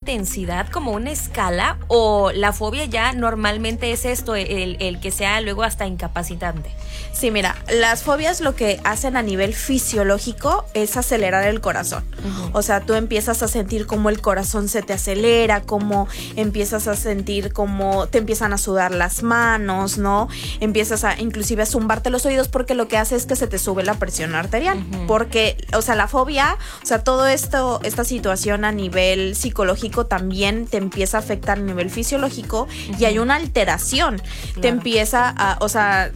intensidad, como una escala, o la fobia ya normalmente es esto, el que sea luego hasta incapacitante? Sí, mira, las fobias lo que hacen a nivel fisiológico es acelerar el corazón. O sea, tú empiezas a sentir como el corazón se te acelera, como empiezas a sentir como te empiezan a sudar las manos, ¿no? Empiezas a inclusive a zumbarte los oídos, porque lo que hace es que se te sube la presión arterial. Porque, o sea, la fobia, o sea, todo esto, esta situación a nivel psicológico también te empieza a afectar a nivel fisiológico y hay una alteración. Claro. Te empieza a, o sea,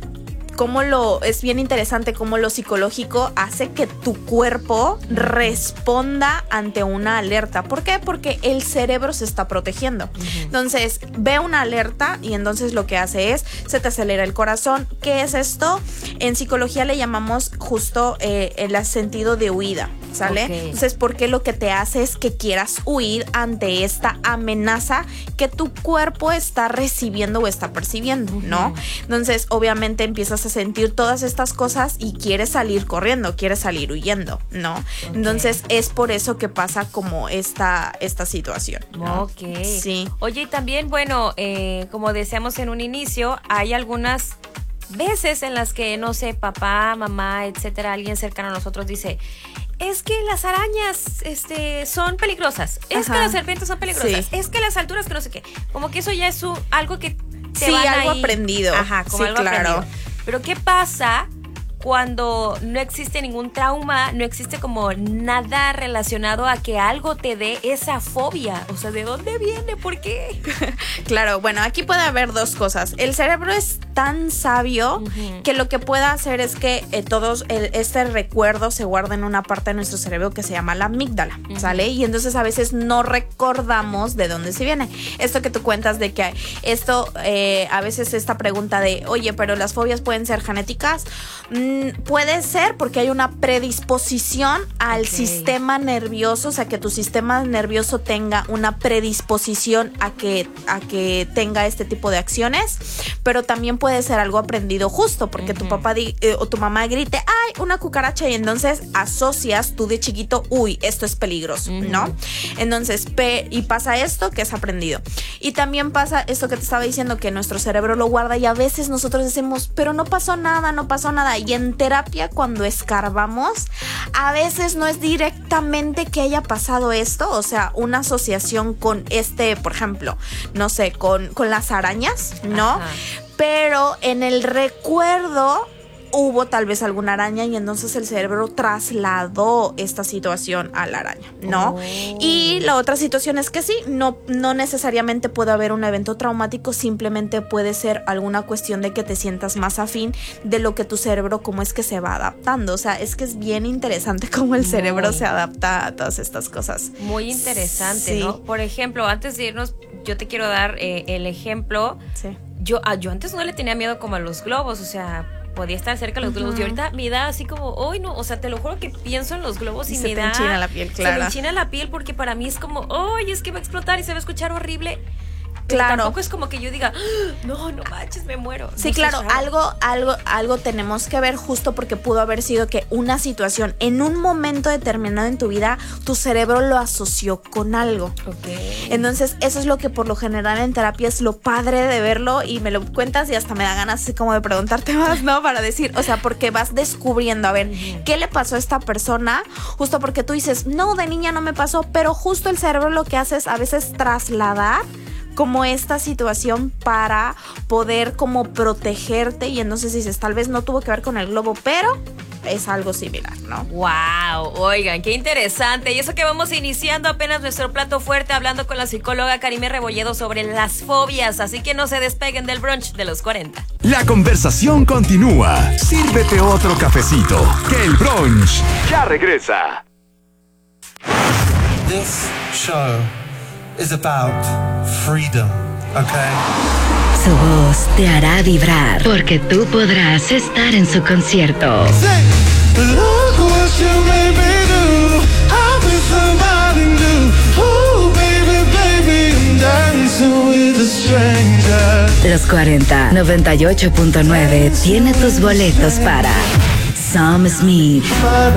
es bien interesante cómo lo psicológico hace que tu cuerpo responda ante una alerta. ¿Por qué? Porque el cerebro se está protegiendo. Entonces, ve una alerta y entonces lo que hace es, se te acelera el corazón. ¿Qué es esto? En psicología le llamamos justo el sentido de huida, ¿sale? Okay. Entonces, ¿por qué lo que te hace es que quieras huir ante esta amenaza que tu cuerpo está recibiendo o está percibiendo, ¿no? Entonces, obviamente empiezas a sentir todas estas cosas y quieres salir corriendo, quieres salir huyendo, ¿no? Okay. Entonces, es por eso que pasa como esta situación, ¿no? Ok. Sí. Oye, y también, bueno, como decíamos en un inicio, hay algunas veces en las que, no sé, papá, mamá, etcétera, alguien cercano a nosotros dice: es que las arañas son peligrosas, es que las serpientes son peligrosas, es que las alturas, que no sé qué. Como que eso ya es algo que te van algo ahí, aprendido. Ajá, como algo aprendido. Pero ¿qué pasa cuando no existe ningún trauma, no existe como nada relacionado a que algo te dé esa fobia? O sea, ¿de dónde viene? ¿Por qué? Claro, bueno, aquí puede haber dos cosas. El cerebro es tan sabio que lo que puede hacer es que este recuerdo se guarda en una parte de nuestro cerebro que se llama la amígdala, ¿sale? Y entonces a veces no recordamos de dónde se viene. Esto que tú cuentas de que a veces esta pregunta de, oye, pero las fobias pueden ser genéticas. Puede ser porque hay una predisposición al sistema nervioso, o sea, que tu sistema nervioso tenga una predisposición a que tenga este tipo de acciones, pero también puede ser algo aprendido justo porque tu papá o tu mamá grite, ¡ay, una cucaracha! Y entonces asocias tú de chiquito, ¡uy, esto es peligroso! ¿No? Entonces, y pasa esto que es aprendido. Y también pasa esto que te estaba diciendo, que nuestro cerebro lo guarda y a veces nosotros decimos, pero no pasó nada. Y en terapia, cuando escarbamos, a veces no es directamente que haya pasado esto, o sea, una asociación con por ejemplo, no sé, con las arañas, ¿no? Ajá. Pero en el recuerdo hubo tal vez alguna araña y entonces el cerebro trasladó esta situación a la araña, ¿no? Y la otra situación es que sí, no necesariamente puede haber un evento traumático, simplemente puede ser alguna cuestión de que te sientas más afín de lo que tu cerebro, cómo es que se va adaptando. O sea, es que es bien interesante cómo el cerebro se adapta a todas estas cosas. Muy interesante, ¿no? Por ejemplo, antes de irnos, yo te quiero dar el ejemplo. Sí. Yo antes no le tenía miedo como a los globos, o sea, podía estar cerca de los globos, y ahorita me da así como, ¡ay, no! O sea, te lo juro que pienso en los globos y me da... Se te enchina la piel, claro. Se me enchina la piel porque para mí es como, ¡ay, es que va a explotar y se va a escuchar horrible! Pero claro. tampoco es como que yo diga, no manches, me muero. Sí, no, claro, algo tenemos que ver, justo porque pudo haber sido que una situación en un momento determinado en tu vida, tu cerebro lo asoció con algo. Okay. Entonces, eso es lo que por lo general en terapia es lo padre de verlo, y me lo cuentas y hasta me da ganas así como de preguntarte más, ¿no? Para decir, o sea, porque vas descubriendo, a ver, ¿qué le pasó a esta persona? Justo porque tú dices, no, de niña no me pasó, pero justo el cerebro lo que hace es a veces trasladar como esta situación para poder como protegerte, y entonces dices, tal vez no tuvo que ver con el globo, pero es algo similar, ¿no? ¡Wow! Oigan, qué interesante. Y eso que vamos iniciando apenas nuestro plato fuerte, hablando con la psicóloga Karime Rebolledo sobre las fobias, así que no se despeguen del brunch de los 40. La conversación continúa. Sírvete otro cafecito, que el brunch ya regresa. This show is about freedom, okay? Su voz te hará vibrar porque tú podrás estar en su concierto. Say, look what you made me do. I'll be somebody new. Oh, baby, baby, I'm dancing with a stranger. Los 40, 98.9 tiene tus boletos para Sam Smith,